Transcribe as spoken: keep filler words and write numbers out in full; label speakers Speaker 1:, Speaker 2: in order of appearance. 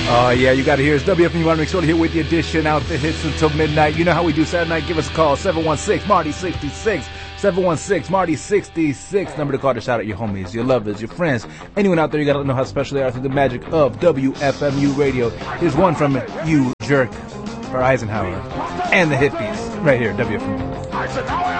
Speaker 1: Oh, yeah, you got to hear it's W F M. You want to make sure to here with the edition out the hits until midnight. You know how we do Saturday night. Give us a call, seven one six, Marty sixty-six. seven one six, Marty sixty-six. Number to call to shout out your homies, your lovers, your friends. Anyone out there, you got to know how special they are through the magic of W F M U radio. Here's one from you, Jerk, or Eisenhower, and the hippies, right here, W F M U.